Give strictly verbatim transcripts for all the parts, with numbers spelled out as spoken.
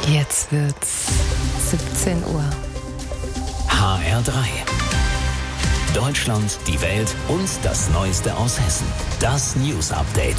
Jetzt wird's siebzehn Uhr. H R drei. Deutschland, die Welt und das Neueste aus Hessen. Das News Update.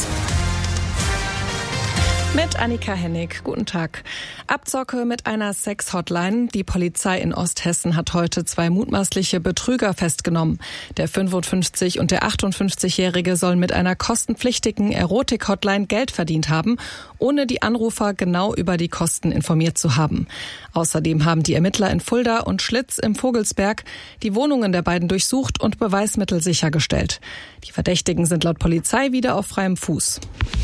Mit Annika Hennig. Guten Tag. Abzocke mit einer Sex-Hotline. Die Polizei in Osthessen hat heute zwei mutmaßliche Betrüger festgenommen. Der fünfundfünfzig- und der achtundfünfzigjährige sollen mit einer kostenpflichtigen Erotik-Hotline Geld verdient haben, ohne die Anrufer genau über die Kosten informiert zu haben. Außerdem haben die Ermittler in Fulda und Schlitz im Vogelsberg die Wohnungen der beiden durchsucht und Beweismittel sichergestellt. Die Verdächtigen sind laut Polizei wieder auf freiem Fuß.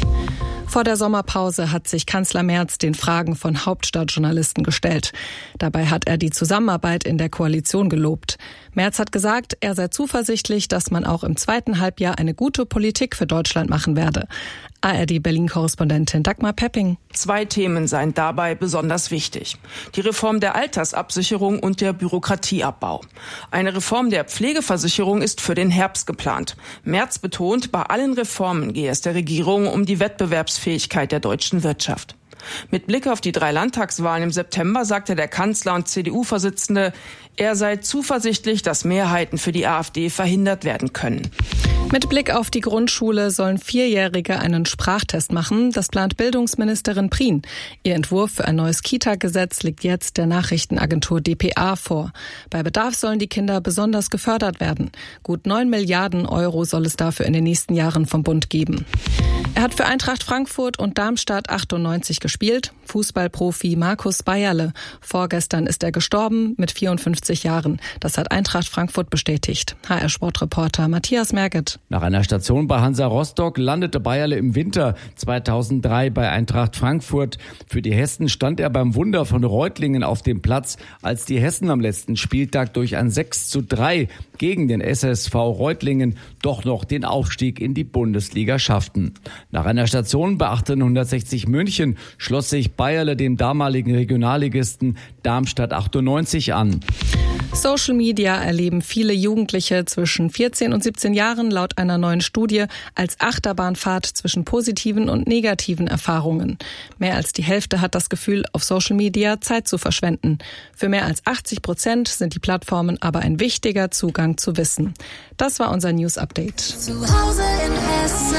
Vor der Sommerpause hat sich Kanzler Merz den Fragen von Hauptstadtjournalisten gestellt. Dabei hat er die Zusammenarbeit in der Koalition gelobt. Merz hat gesagt, er sei zuversichtlich, dass man auch im zweiten Halbjahr eine gute Politik für Deutschland machen werde. A R D-Berlin-Korrespondentin Dagmar Pepping. Zwei Themen seien dabei besonders wichtig. Die Reform der Altersabsicherung und der Bürokratieabbau. Eine Reform der Pflegeversicherung ist für den Herbst geplant. Merz betont, bei allen Reformen gehe es der Regierung um die Wettbewerbsfähigkeit der deutschen Wirtschaft. Mit Blick auf die drei Landtagswahlen im September sagte der Kanzler und C D U-Vorsitzende, er sei zuversichtlich, dass Mehrheiten für die AfD verhindert werden können. Mit Blick auf die Grundschule sollen Vierjährige einen Sprachtest machen. Das plant Bildungsministerin Prien. Ihr Entwurf für ein neues Kita-Gesetz liegt jetzt der Nachrichtenagentur D P A vor. Bei Bedarf sollen die Kinder besonders gefördert werden. Gut neun Milliarden Euro soll es dafür in den nächsten Jahren vom Bund geben. Er hat für Eintracht Frankfurt und Darmstadt achtundneunzig gespielt. Fußballprofi Markus Bayerle. Vorgestern ist er gestorben mit vierundfünfzig Jahren. Das hat Eintracht Frankfurt bestätigt. H R-Sportreporter Matthias Merget. Nach einer Station bei Hansa Rostock landete Bayerle im Winter zweitausenddrei bei Eintracht Frankfurt. Für die Hessen stand er beim Wunder von Reutlingen auf dem Platz, als die Hessen am letzten Spieltag durch ein sechs zu drei gegen den S S V Reutlingen doch noch den Aufstieg in die Bundesliga schafften. Nach einer Station bei achtzehnhundertsechzig München schloss sich Bayerle dem damaligen Regionalligisten Darmstadt achtundneunzig an. Social Media erleben viele Jugendliche zwischen vierzehn und siebzehn Jahren laut einer neuen Studie als Achterbahnfahrt zwischen positiven und negativen Erfahrungen. Mehr als die Hälfte hat das Gefühl, auf Social Media Zeit zu verschwenden. Für mehr als achtzig Prozent sind die Plattformen aber ein wichtiger Zugang zu Wissen. Das war unser News Update. Zu Hause in Hessen.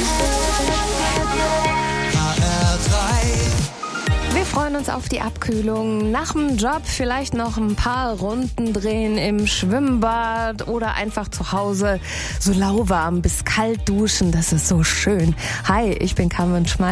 Wir freuen uns auf die Abkühlung. Nach dem Job vielleicht noch ein paar Runden drehen im Schwimmbad oder einfach zu Hause so lauwarm bis kalt duschen. Das ist so schön. Hi, ich bin Carmen Schmeichel.